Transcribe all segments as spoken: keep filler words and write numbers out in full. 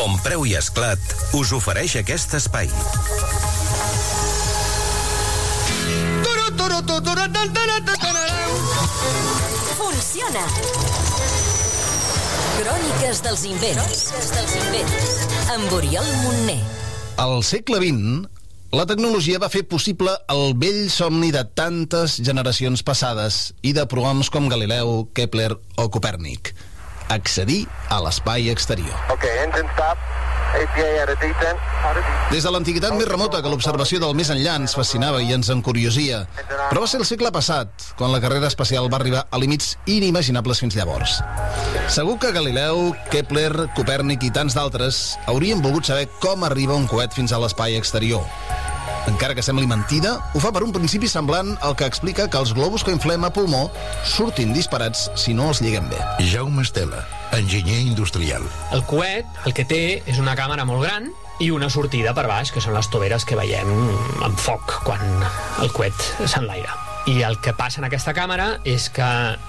Bonpreu i Esclat us ofereix aquest espai. Funciona! Cròniques dels invents. dels invents. Amb Oriol Montner. Al segle vint, la tecnologia va fer possible el vell somni de tantes generacions passades i de prohoms com Galileu, Kepler o Copèrnic: accedir a l'espai exterior. Okay, engine stop. A P A at a D ten. Des de l'antiguitat més remota que l'observació del més enllà ens fascinava i ens encuriosia, però va ser el segle passat quan la carrera espacial va arribar a límits inimaginables fins llavors. Segur que Galileu, Kepler, Copèrnic i tants d'altres haurien volgut saber com arriba un coet fins a l'espai exterior. Encara que sembli mentida, ho fa per un principi semblant al que explica que els globus que inflem a pulmó surtin disparats si no els lliguem bé. Jaume Estela, enginyer industrial. El coet el que té és una càmera molt gran i una sortida per baix, que són les toveres que veiem amb foc quan el coet s'enlaira. I el que passa en aquesta càmera és que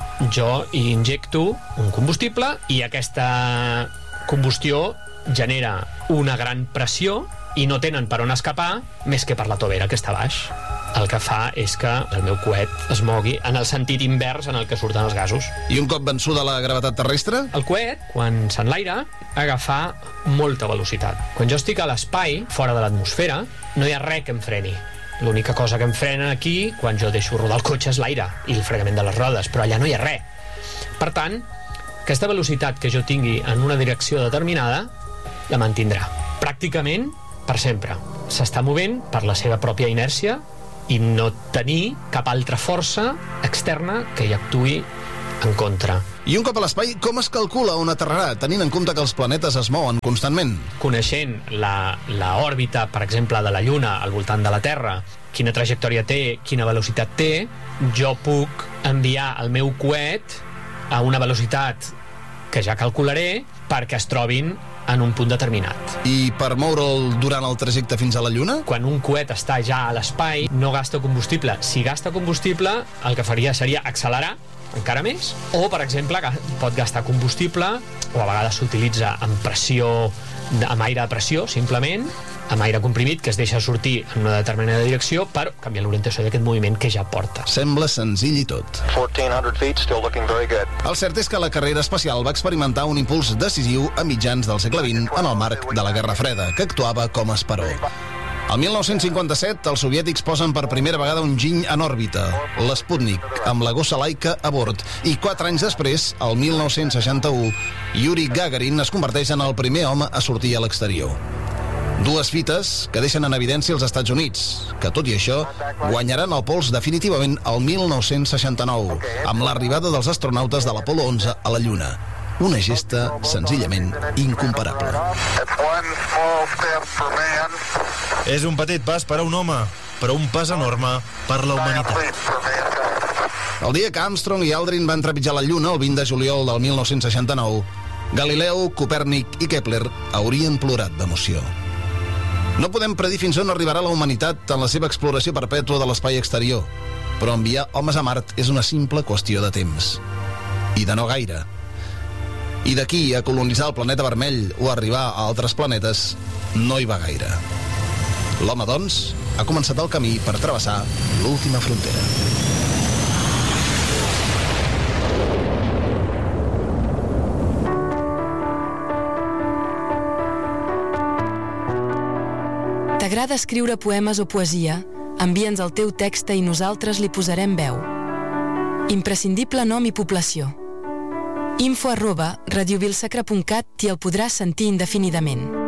jo hi injecto un combustible i aquesta combustió genera una gran pressió i no tenen per on escapar més que per la tovera que està a baix. El que fa és que el meu coet es mogui en el sentit invers en el que surten els gasos. I un cop vençuda la gravetat terrestre? El coet, quan s'enlaira, agafa molta velocitat. Quan jo estic a l'espai, fora de l'atmosfera, no hi ha res que em freni. L'única cosa que em frena aquí, quan jo deixo rodar el cotxe, és l'aire i el fregament de les rodes, però allà no hi ha res. Per tant, aquesta velocitat que jo tingui en una direcció determinada, la mantindrà. Pràcticament per sempre. S'està movent per la seva pròpia inèrcia i no tenir cap altra força externa que hi actuï en contra. I un cop a l'espai, com es calcula on aterrarà, tenint en compte que els planetes es mouen constantment? Coneixent la, la òrbita, per exemple, de la Lluna al voltant de la Terra, quina trajectòria té, quina velocitat té, jo puc enviar el meu coet a una velocitat que ja calcularé perquè es trobin en un punt determinat. I per moure'l durant el trajecte fins a la Lluna? Quan un coet està ja a l'espai, no gasta combustible. Si gasta combustible, el que faria seria accelerar encara més, o, per exemple, pot gastar combustible, o a vegades s'utilitza amb pressió, amb aire de pressió, simplement, amb aire comprimit, que es deixa sortir en una determinada direcció per canviar l'orientació d'aquest moviment que ja porta. Sembla senzill i tot. fourteen hundred feet, still looking very good. El cert és que la carrera espacial va experimentar un impuls decisiu a mitjans del segle vint en el marc de la Guerra Freda, que actuava com a esperó. El mil nou-cents cinquanta-set, els soviètics posen per primera vegada un giny en òrbita, l'Sputnik, amb la gossa laica a bord, i quatre anys després, el mil nou-cents seixanta-u, Yuri Gagarin es converteix en el primer home a sortir a l'exterior. Dues fites que deixen en evidència els Estats Units, que, tot i això, guanyaran el pols definitivament el mil nou-cents seixanta-nou, amb l'arribada dels astronautes de l'Apolo onze a la Lluna. Una gesta senzillament incomparable. És un petit pas per a un home, però un pas enorme per la humanitat. El dia que Armstrong i Aldrin van trepitjar la Lluna, el vint de juliol del mil nou-cents seixanta-nou, Galileu, Copèrnic i Kepler haurien plorat d'emoció. No podem predir fins on arribarà la humanitat en la seva exploració perpètua de l'espai exterior, però enviar homes a Mart és una simple qüestió de temps. I de no gaire. I d'aquí a colonitzar el planeta vermell o arribar a altres planetes, no hi va gaire. L'home, doncs, ha començat el camí per travessar l'última frontera. T'agrada escriure poemes o poesia? Envia'ns el teu text i nosaltres li posarem veu. Imprescindible nom i població. info arroba radiovilsacra punt cat i el podràs sentir indefinidament.